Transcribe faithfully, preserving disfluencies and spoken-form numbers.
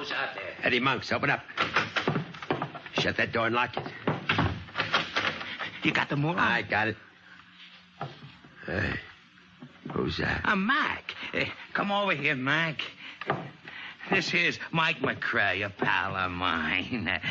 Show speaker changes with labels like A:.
A: Who's out there?
B: Eddie Monks, open up. Shut that door and lock it.
A: You got the moron?
B: I got it. Hey, who's that?
A: I'm Mac. Uh, come over here, Mac. This here's Mike McCrae, a pal of mine.